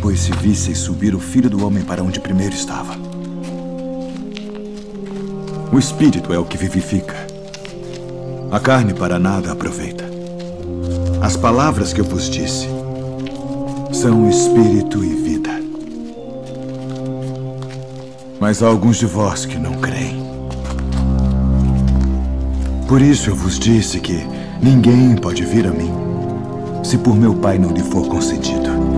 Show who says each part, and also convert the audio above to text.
Speaker 1: depois se visseis subir o Filho do Homem para onde primeiro estava. O Espírito é o que vivifica. A carne para nada aproveita. As palavras que eu vos disse são Espírito e vida. Mas há alguns de vós que não creem. Por isso eu vos disse que ninguém pode vir a mim se por meu Pai não lhe for concedido.